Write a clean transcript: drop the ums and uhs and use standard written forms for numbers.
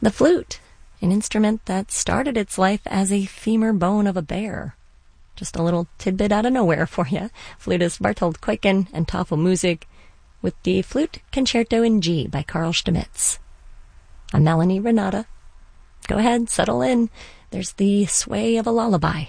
The flute, an instrument that started its life as a femur bone of a bear. Just a little tidbit out of nowhere for you. Flutist Bartold Kuiken and Tafelmusik with the Flute Concerto in G by Carl Stamitz. I'm Melanie Renata. Go ahead, settle in. There's the sway of a lullaby